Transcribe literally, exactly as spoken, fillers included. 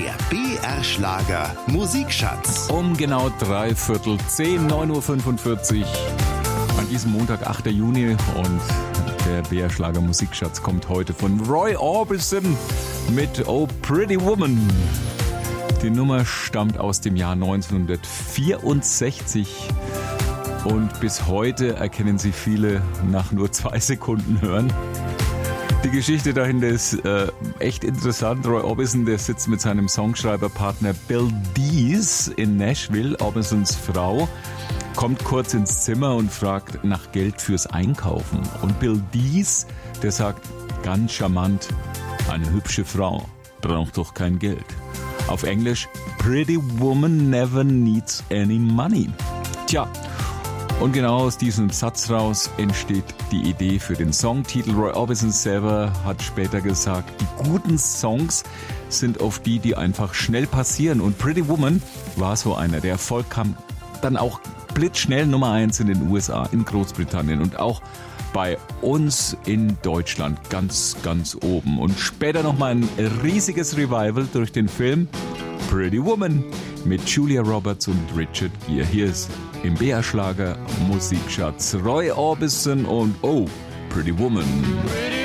Der B R-Schlager Musikschatz. Um genau drei Viertel zehn, neun Uhr fünfundvierzig an diesem Montag, achter Juni, und der B R-Schlager Musikschatz kommt heute von Roy Orbison mit Oh Pretty Woman. Die Nummer stammt aus dem Jahr neunzehnhundertvierundsechzig und bis heute erkennen sie viele nach nur zwei Sekunden hören. Die Geschichte dahinter ist äh, echt interessant. Roy Orbison, der sitzt mit seinem Songschreiberpartner Bill Dees in Nashville. Orbisons Frau kommt kurz ins Zimmer und fragt nach Geld fürs Einkaufen. Und Bill Dees, der sagt ganz charmant, eine hübsche Frau braucht doch kein Geld. Auf Englisch, Pretty Woman never needs any money. Tja, und genau aus diesem Satz raus entsteht die Idee für den Songtitel. Roy Orbison selber hat später gesagt, die guten Songs sind oft die, die einfach schnell passieren. Und Pretty Woman war so einer. Der Erfolg kam dann auch blitzschnell Nummer eins in den U S A, in Großbritannien und auch bei uns in Deutschland ganz, ganz oben. Und später nochmal ein riesiges Revival durch den Film Pretty Woman mit Julia Roberts und Richard Gere. Hier ist im B R-Schlager Musikschatz Roy Orbison und Oh, Pretty Woman.